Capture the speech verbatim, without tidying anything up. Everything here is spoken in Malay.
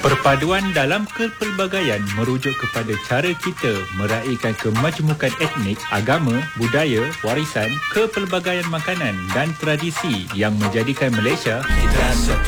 Perpaduan dalam kepelbagaian merujuk kepada cara kita meraihkan kemajmukan etnik, agama, budaya, warisan, kepelbagaian makanan dan tradisi yang menjadikan Malaysia